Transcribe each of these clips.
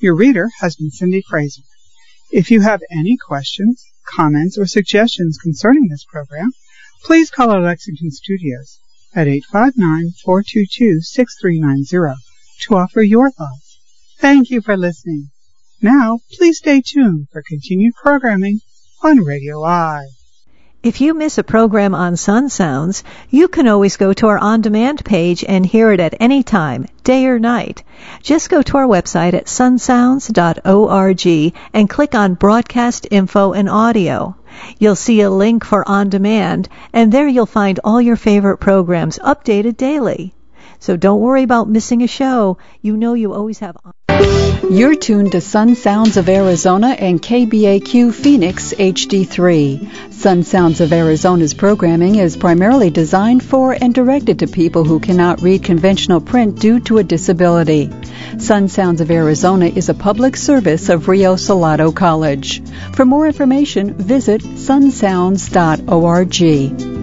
Your reader has been Cindy Fraser. If you have any questions, comments, or suggestions concerning this program, please call our Lexington studios at 859-422-6390 to offer your thoughts. Thank you for listening. Now, please stay tuned for continued programming on Radio I. If you miss a program on Sun Sounds, you can always go to our on-demand page and hear it at any time, day or night. Just go to our website at sunsounds.org and click on Broadcast Info and Audio. You'll see a link for On Demand, and there you'll find all your favorite programs updated daily. So don't worry about missing a show. You know you always have... You're tuned to Sun Sounds of Arizona and KBAQ Phoenix HD3. Sun Sounds of Arizona's programming is primarily designed for and directed to people who cannot read conventional print due to a disability. Sun Sounds of Arizona is a public service of Rio Salado College. For more information, visit sunsounds.org.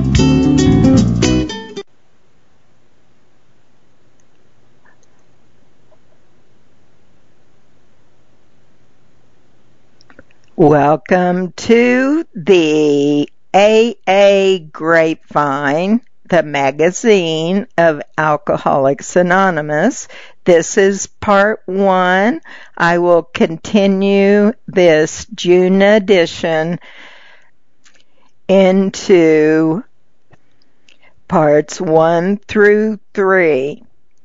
Welcome to the AA Grapevine, the magazine of Alcoholics Anonymous. This is part 1. I will continue this June edition into parts 1 through 3.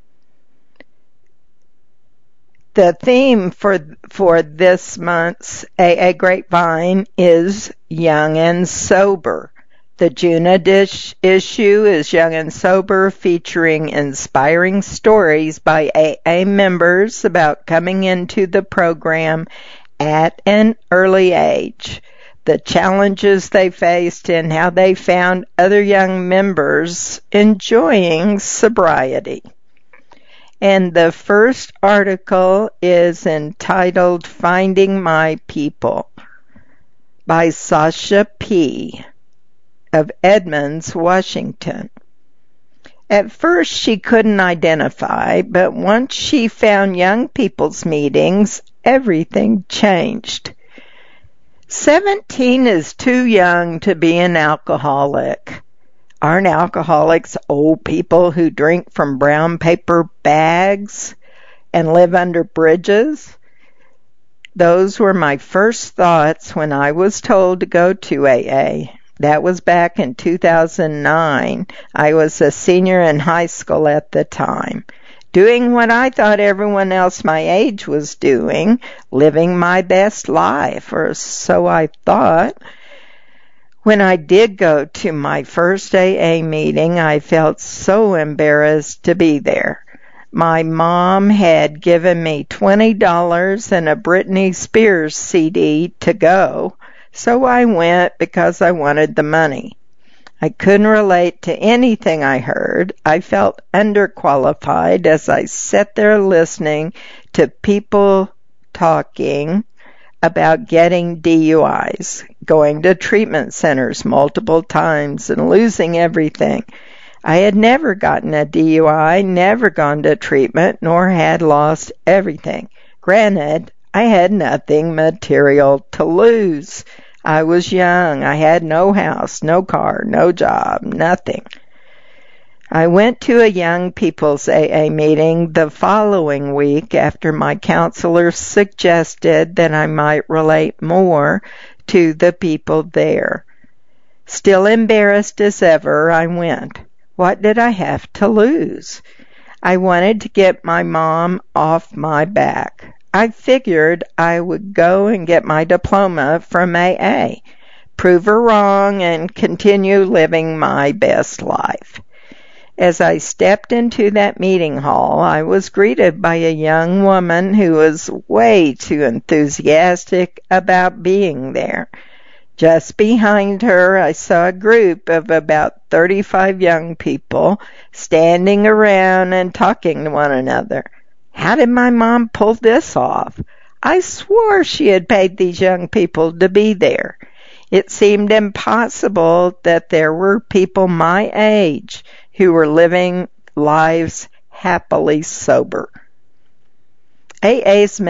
The theme for this month's AA Grapevine is Young and Sober. The June issue is Young and Sober, featuring inspiring stories by AA members about coming into the program at an early age, the challenges they faced, and how they found other young members enjoying sobriety. And the first article is entitled Finding My People by Sasha P. of Edmonds, Washington. At first she couldn't identify, but once she found young people's meetings, everything changed. 17 is too young to be an alcoholic. Aren't alcoholics old people who drink from brown paper bags and live under bridges? Those were my first thoughts when I was told to go to AA. That was back in 2009. I was a senior in high school at the time, doing what I thought everyone else my age was doing, living my best life, or so I thought. When I did go to my first AA meeting, I felt so embarrassed to be there. My mom had given me $20 and a Britney Spears CD to go, so I went because I wanted the money. I couldn't relate to anything I heard. I felt underqualified as I sat there listening to people talking about getting DUIs, going to treatment centers multiple times, and losing everything. I had never gotten a DUI, never gone to treatment, nor had lost everything. Granted, I had nothing material to lose. I was young. I had no house, no car, no job, nothing. I went to a young people's AA meeting the following week after my counselor suggested that I might relate more to the people there. Still embarrassed as ever, I went. What did I have to lose? I wanted to get my mom off my back. I figured I would go and get my diploma from AA, prove her wrong, and continue living my best life. As I stepped into that meeting hall, I was greeted by a young woman who was way too enthusiastic about being there. Just behind her, I saw a group of about 35 young people standing around and talking to one another. How did my mom pull this off? I swore she had paid these young people to be there. It seemed impossible that there were people my age who were living lives happily sober. AA's